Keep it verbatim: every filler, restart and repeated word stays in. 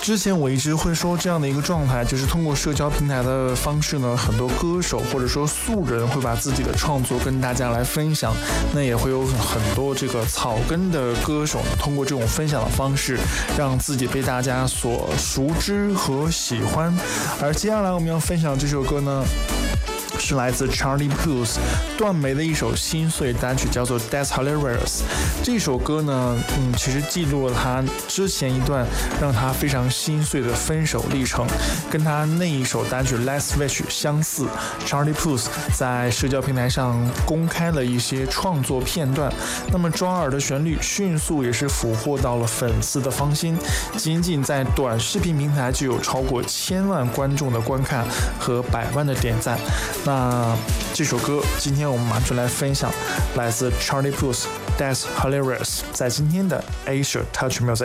之前我一直会说这样的一个状态，就是通过社交平台的方式呢，很多歌手或者说素人会把自己的创作跟大家来分享，那也会有很多这个草根的歌手呢，通过这种分享的方式，让自己被大家所熟知和喜欢。而接下来我们要分享这首歌呢，是来自 Charlie Puth 断眉的一首心碎单曲，叫做 That's Hilarious。 这首歌呢，嗯，其实记录了他之前一段让他非常心碎的分手历程，跟他那一首单曲 Last Wish 相似。 Charlie Puth 在社交平台上公开了一些创作片段，那么抓耳的旋律迅速也是俘获到了粉丝的芳心，仅仅在短视频平台就有超过千万观众的观看和百万的点赞。那这首歌今天我们马上来分享，来自 Charlie Puth That's Hilarious， 在今天的 Asia Touch Music。